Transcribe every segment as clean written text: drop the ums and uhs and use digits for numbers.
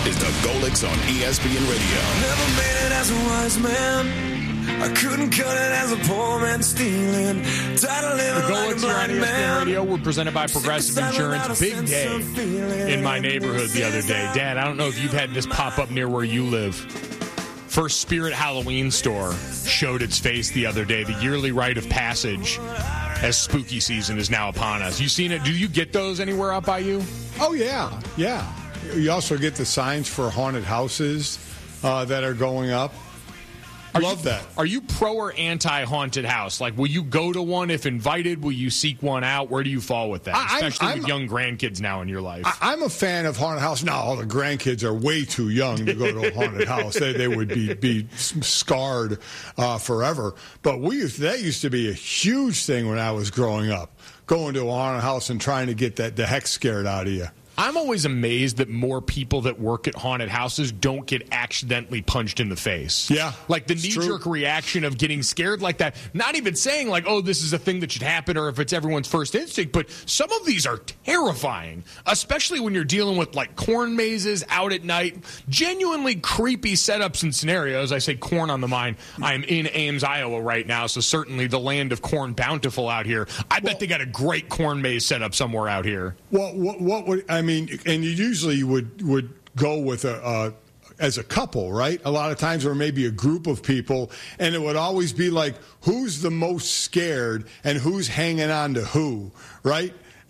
is the Golix on ESPN Radio. Never made it as a wise man. I couldn't cut it as a poor man stealing. Tired of living like a blind man. Radio. We're presented by Progressive Insurance. Big day in my neighborhood the other day. Dad, I don't know if you've had this pop up near where you live. First Spirit Halloween store showed its face the other day. The yearly rite of passage as spooky season is now upon us. You seen it? Do you get those anywhere out by you? Oh, yeah. Yeah. You also get the signs for haunted houses that are going up. Love that. Are you pro or anti-haunted house? Like, will you go to one if invited? Will you seek one out? Where do you fall with that? Especially with young grandkids now in your life. I'm a fan of haunted house. Now, all the grandkids are way too young to go to a haunted house. They would be scarred forever. But that used to be a huge thing when I was growing up, going to a haunted house and trying to get the heck scared out of you. I'm always amazed that more people that work at haunted houses don't get accidentally punched in the face. Yeah. Like the knee-jerk reaction of getting scared like that. Not even saying like, oh, this is a thing that should happen or if it's everyone's first instinct, but some of these are terrifying, especially when you're dealing with like corn mazes out at night, genuinely creepy setups and scenarios. I say corn on the mind. I'm in Ames, Iowa right now, so certainly the land of corn bountiful out here. I bet they got a great corn maze set up somewhere out here. Well, what would I mean, and you usually would go with as a couple, right? A lot of times, or maybe a group of people, and it would always be like, who's the most scared and who's hanging on to who, right?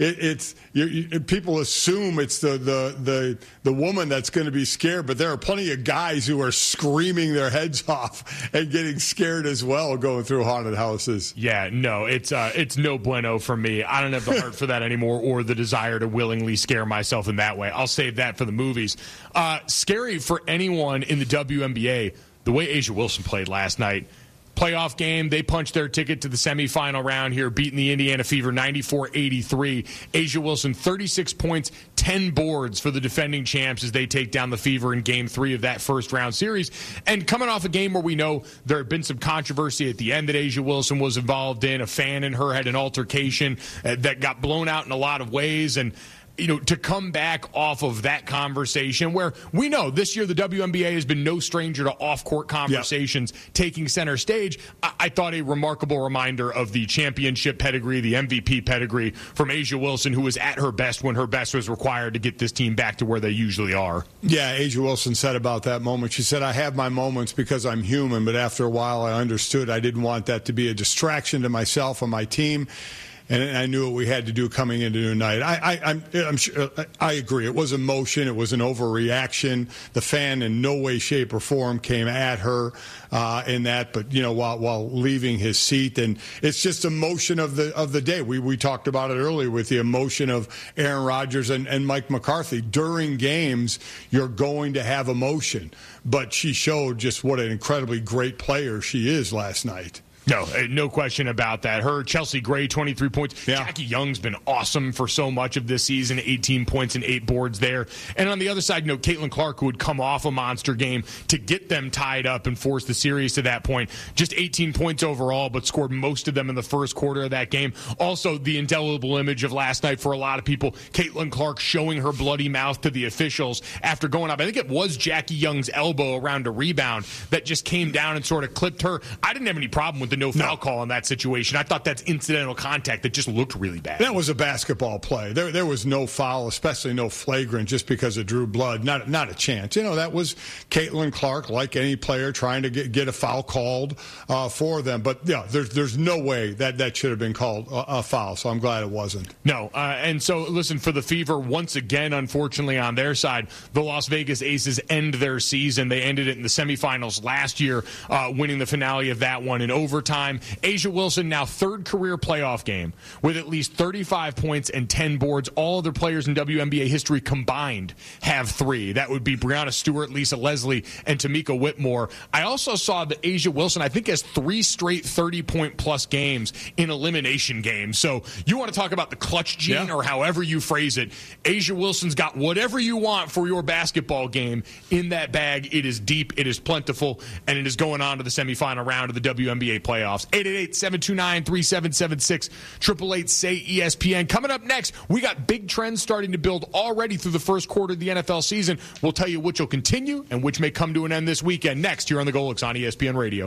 People assume it's the woman that's going to be scared, but there are plenty of guys who are screaming their heads off and getting scared as well going through haunted houses. Yeah, no, it's no bueno for me. I don't have the heart for that anymore or the desire to willingly scare myself in that way. I'll save that for the movies. Scary for anyone in the WNBA, the way A'ja Wilson played last night. Playoff game, they punched their ticket to the semifinal round here, beating the Indiana Fever 94-83. A'ja Wilson, 36 points, 10 boards for the defending champs as they take down the Fever in Game 3 of that first-round series. And coming off a game where we know there had been some controversy at the end that A'ja Wilson was involved in. A fan and her had an altercation that got blown out in a lot of ways. And to come back off of that conversation where we know this year the WNBA has been no stranger to off-court conversations taking center stage, I thought a remarkable reminder of the championship pedigree, the MVP pedigree from A'ja Wilson, who was at her best when her best was required to get this team back to where they usually are. Yeah, A'ja Wilson said about that moment, she said, I have my moments because I'm human, but after a while I understood I didn't want that to be a distraction to myself or my team. And I knew what we had to do coming into tonight. I'm sure, I agree. It was emotion. It was an overreaction. The fan in no way, shape, or form came at her in that. But while leaving his seat, and it's just emotion of the day. We talked about it earlier with the emotion of Aaron Rodgers and Mike McCarthy. During games, you're going to have emotion, but she showed just what an incredibly great player she is last night. No question about that. Her, Chelsea Gray, 23 points. Yeah. Jackie Young's been awesome for so much of this season, 18 points and 8 boards there. And on the other side, Caitlin Clark, who would come off a monster game to get them tied up and force the series to that point. Just 18 points overall, but scored most of them in the first quarter of that game. Also, the indelible image of last night for a lot of people, Caitlin Clark showing her bloody mouth to the officials after going up. I think it was Jackie Young's elbow around a rebound that just came down and sort of clipped her. I didn't have any problem with the no foul call in that situation. I thought that's incidental contact that just looked really bad. That was a basketball play. There was no foul, especially no flagrant, just because it drew blood. Not a chance. That was Caitlin Clark, like any player, trying to get a foul called for them. But there's no way that should have been called a foul. So I'm glad it wasn't. No, and so listen, for the Fever, once again, unfortunately on their side, the Las Vegas Aces end their season. They ended it in the semifinals last year, winning the finale of that one in overtime. A'ja Wilson, now third career playoff game with at least 35 points and 10 boards. All other players in WNBA history combined have 3. That would be Breanna Stewart, Lisa Leslie, and Tamika Whitmore. I also saw that A'ja Wilson, I think, has 3 straight 30-point-plus games in elimination games. So you want to talk about the clutch gene or however you phrase it. A'ja Wilson's got whatever you want for your basketball game in that bag. It is deep, it is plentiful, and it is going on to the semifinal round of the WNBA playoffs. playoffs. 888-729-3776, 888-SAY-ESPN. Coming up next, we got big trends starting to build already through the first quarter of the NFL season. We'll tell you which will continue and which may come to an end this weekend. Next, here on the Golics on ESPN Radio.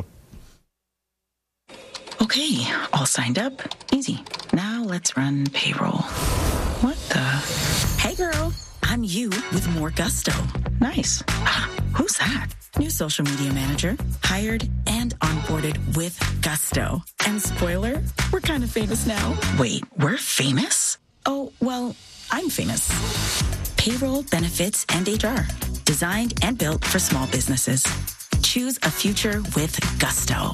Okay, all signed up. Easy. Now let's run payroll. What the? Hey, girl. I'm you with more gusto. Nice. Who's that? New social media manager. Hired and onboarded with gusto. And spoiler, we're kind of famous now. Wait, we're famous? Oh, well, I'm famous. Payroll, benefits, and HR. Designed and built for small businesses. Choose a future with gusto.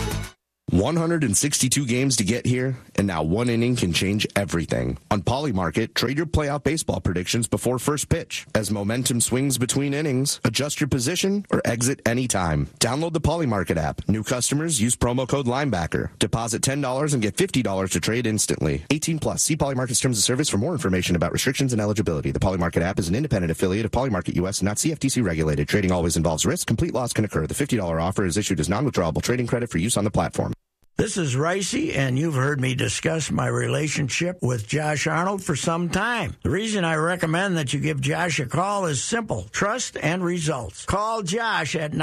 162 games to get here, and now one inning can change everything. On Polymarket, trade your playoff baseball predictions before first pitch. As momentum swings between innings, adjust your position or exit anytime. Download the Polymarket app. New customers use promo code Linebacker. Deposit $10 and get $50 to trade instantly. 18 plus. See Polymarket's terms of service for more information about restrictions and eligibility. The Polymarket app is an independent affiliate of Polymarket US, not CFTC regulated. Trading always involves risk. Complete loss can occur. The $50 offer is issued as non-withdrawable trading credit for use on the platform. This is Ricey, and you've heard me discuss my relationship with Josh Arnold for some time. The reason I recommend that you give Josh a call is simple: trust and results. Call Josh at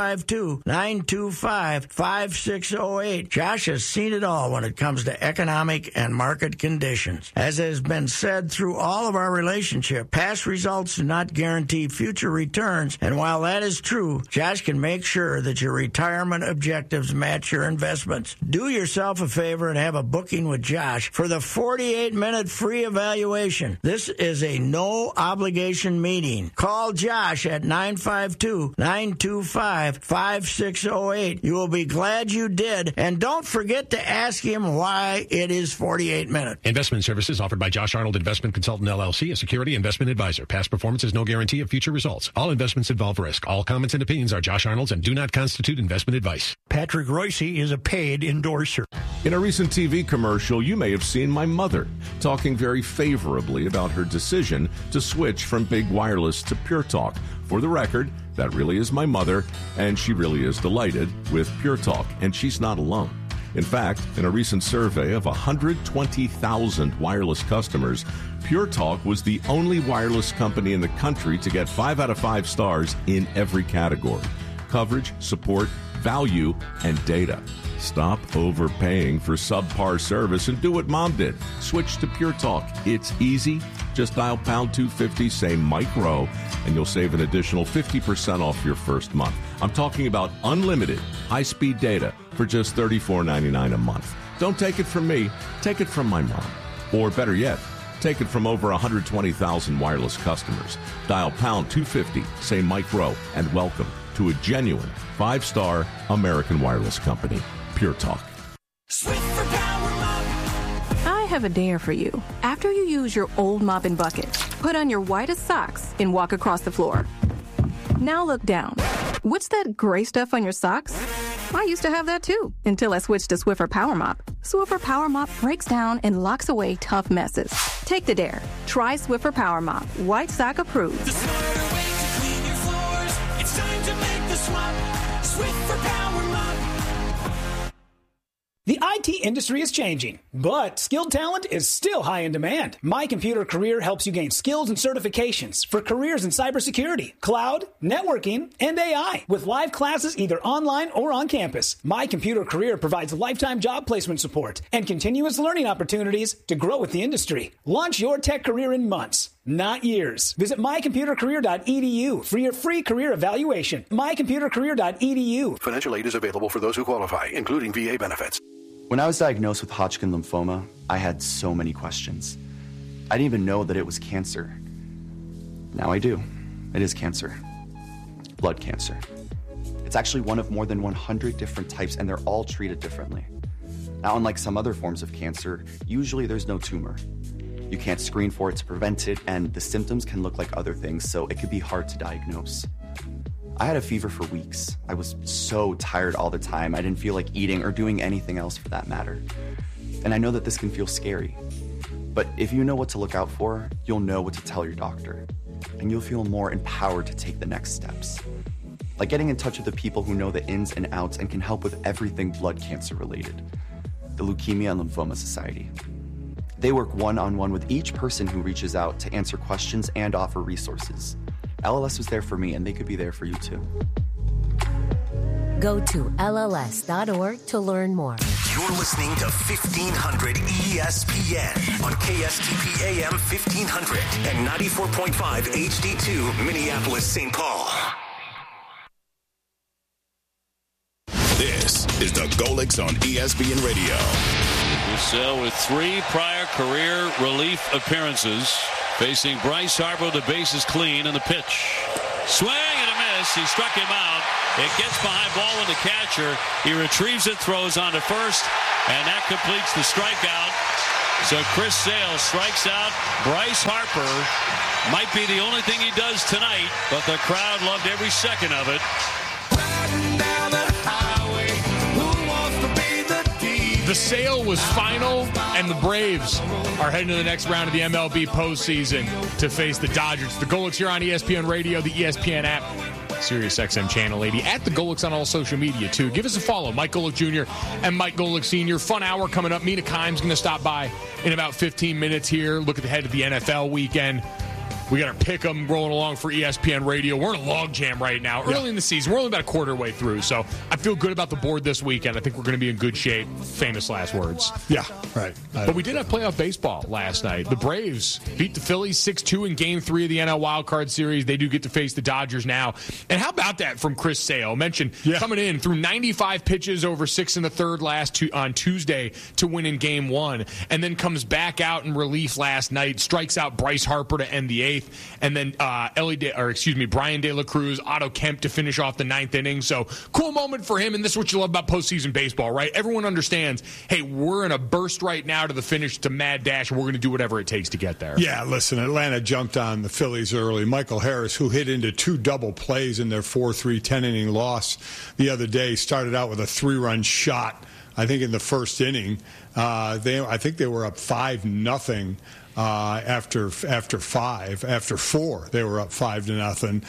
952-925-5608. Josh has seen it all when it comes to economic and market conditions. As has been said through all of our relationship, past results do not guarantee future returns, and while that is true, Josh can make sure that your retirement objectives match your investments. Do yourself a favor and have a booking with Josh for the 48-minute free evaluation. This is a no-obligation meeting. Call Josh at 952-925-5608. You will be glad you did, and don't forget to ask him why it is 48 minutes. Investment services offered by Josh Arnold Investment Consultant, LLC, a security investment advisor. Past performance is no guarantee of future results. All investments involve risk. All comments and opinions are Josh Arnold's and do not constitute investment advice. Patrick Reusse is a paid endorser. In a recent TV commercial, you may have seen my mother talking very favorably about her decision to switch from big wireless to Pure Talk. For the record, that really is my mother, and she really is delighted with Pure Talk, and she's not alone. In fact, in a recent survey of 120,000 wireless customers, Pure Talk was the only wireless company in the country to get 5 out of 5 stars in every category: coverage, support, value, and data. Stop overpaying for subpar service and do what Mom did. Switch to Pure Talk. It's easy. Just dial pound 250, say Mike Rowe, and you'll save an additional 50% off your first month. I'm talking about unlimited high-speed data for just $34.99 a month. Don't take it from me. Take it from my mom. Or better yet, take it from over 120,000 wireless customers. Dial pound 250, say Mike Rowe, and welcome to a genuine 5-star American wireless company. Pure Talk. I have a dare for you. After you use your old mop and bucket, put on your whitest socks and walk across the floor. Now look down. What's that gray stuff on your socks? I used to have that too, until I switched to Swiffer Power Mop. Swiffer Power Mop breaks down and locks away tough messes. Take the dare. Try Swiffer Power Mop. White sock approved. The smarter way to clean your floors. It's time to make the swap. Swiffer Power Mop. The IT industry is changing, but skilled talent is still high in demand. My Computer Career helps you gain skills and certifications for careers in cybersecurity, cloud, networking, and AI with live classes either online or on campus. My Computer Career provides lifetime job placement support and continuous learning opportunities to grow with the industry. Launch your tech career in months, not years. Visit mycomputercareer.edu for your free career evaluation. mycomputercareer.edu. Financial aid is available for those who qualify, including VA benefits. When I was diagnosed with Hodgkin lymphoma, I had so many questions. I didn't even know that it was cancer. Now I do. It is cancer. Blood cancer. It's actually one of more than 100 different types, and they're all treated differently. Now, unlike some other forms of cancer, usually there's no tumor. You can't screen for it to prevent it, and the symptoms can look like other things, so it could be hard to diagnose. I had a fever for weeks. I was so tired all the time. I didn't feel like eating or doing anything else for that matter. And I know that this can feel scary. But if you know what to look out for, you'll know what to tell your doctor. And you'll feel more empowered to take the next steps. like getting in touch with the people who know the ins and outs and can help with everything blood cancer related. The Leukemia and Lymphoma Society. They work one-on-one with each person who reaches out to answer questions and offer resources. LLS was there for me, and they could be there for you too. Go to LLS.org to learn more. You're listening to 1500 ESPN on KSTP AM 1500 and 94.5 HD2 Minneapolis, St. Paul. This is the Golics on ESPN Radio. Roussel with 3 prior career relief appearances, facing Bryce Harper. The base is clean and the pitch. Swing and a miss. He struck him out. It gets behind ball with the catcher. He retrieves it, throws on to first, and that completes the strikeout. So Chris Sale strikes out Bryce Harper. Might be the only thing he does tonight, but the crowd loved every second of it. The sale was final, and the Braves are heading to the next round of the MLB postseason to face the Dodgers. The Golics here on ESPN Radio, the ESPN app, Sirius XM Channel 80, at the Golics on all social media, too. Give us a follow, Mike Golic Jr. and Mike Golic Sr. Fun hour coming up. Mina Kimes going to stop by in about 15 minutes here. Look at the head of the NFL weekend. We got our pick'em rolling along for ESPN Radio. We're in a log jam right now. Early in the season. We're only about a quarter way through, so I feel good about the board this weekend. I think we're going to be in good shape. Famous last words. Yeah, right. But we did have playoff baseball last night. The Braves beat the Phillies 6-2 in Game 3 of the NL Wildcard Series. They do get to face the Dodgers now. And how about that from Chris Sale? Mentioned coming in through 95 pitches over 6 1/3 on Tuesday to win in Game 1, and then comes back out in relief last night, strikes out Bryce Harper to end the 8th. And then Brian De La Cruz, Otto Kemp to finish off the 9th inning. So cool moment for him, and this is what you love about postseason baseball, right? Everyone understands, hey, we're in a burst right now to the finish, to mad dash, and we're going to do whatever it takes to get there. Yeah, listen, Atlanta jumped on the Phillies early. Michael Harris, who hit into 2 double plays in their 4-3 10-inning loss the other day, started out with a 3-run shot, I think, in the first inning. I think they were up 5-0. After 4, they were up 5-0,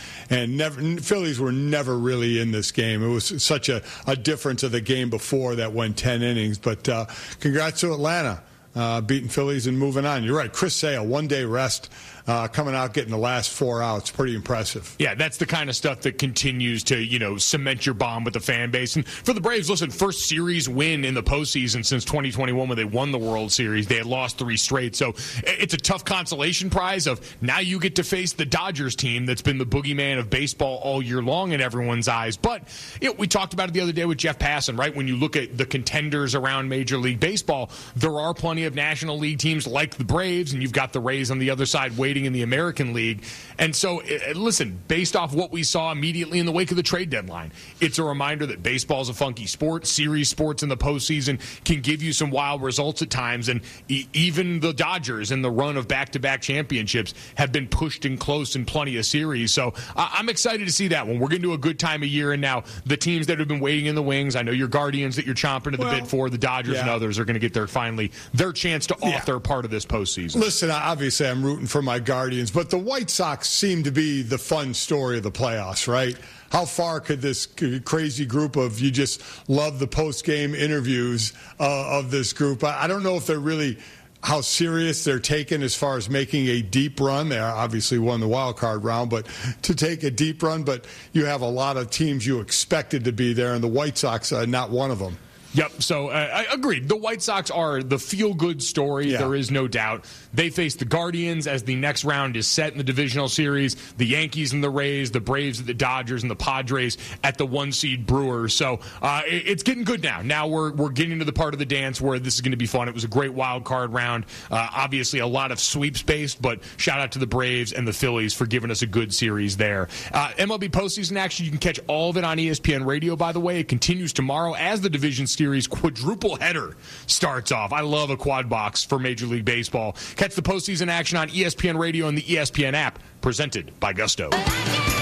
and Phillies were never really in this game. It was such a difference of the game before that went 10 innings. But congrats to Atlanta, beating Phillies and moving on. You're right, Chris Sale, 1-day rest. Coming out, getting the last 4 outs. Pretty impressive. Yeah, that's the kind of stuff that continues to, cement your bond with the fan base. And for the Braves, listen, first series win in the postseason since 2021 when they won the World Series. They had lost 3 straight. So it's a tough consolation prize of now you get to face the Dodgers team that's been the boogeyman of baseball all year long in everyone's eyes. But we talked about it the other day with Jeff Passan, right? When you look at the contenders around Major League Baseball, there are plenty of National League teams like the Braves, and you've got the Rays on the other side waiting in the American League. And so, listen, based off what we saw immediately in the wake of the trade deadline, it's a reminder that baseball is a funky sport. Series sports in the postseason can give you some wild results at times, and even the Dodgers in the run of back-to-back championships have been pushed in close in plenty of series. So I'm excited to see that one. We're going to do a good time of year, and now the teams that have been waiting in the wings, I know your Guardians that you're chomping at the bit for, the Dodgers and others are going to get their chance to author part of this postseason. Listen, obviously I'm rooting for my Guardians, but the White Sox seem to be the fun story of the playoffs, right? How far could this crazy group of, you just love the post-game interviews of this group? I don't know if they're really how serious they're taken as far as making a deep run. They obviously won the wild card round, but to take a deep run, but you have a lot of teams you expected to be there, and the White Sox are not one of them. Yep, so I agreed. The White Sox are the feel-good story, there is no doubt. They face the Guardians as the next round is set in the divisional series, the Yankees and the Rays, the Braves at the Dodgers, and the Padres at the 1-seed Brewers. So it's getting good now. Now we're getting to the part of the dance where this is going to be fun. It was a great wild card round. Obviously a lot of sweeps-based, but shout out to the Braves and the Phillies for giving us a good series there. MLB postseason action, you can catch all of it on ESPN Radio, by the way. It continues tomorrow as the division series quadruple header starts off. I love a quad box for Major League Baseball. Catch the postseason action on ESPN Radio and the ESPN app, presented by Gusto.